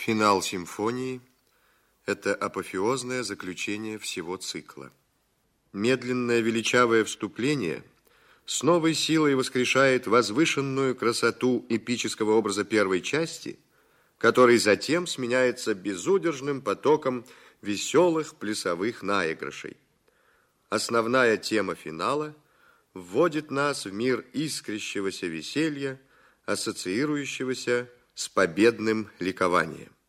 Финал симфонии – это апофеозное заключение всего цикла. Медленное величавое вступление с новой силой воскрешает возвышенную красоту эпического образа первой части, который затем сменяется безудержным потоком веселых плясовых наигрышей. Основная тема финала вводит нас в мир искрящегося веселья, ассоциирующегося с победным ликованием.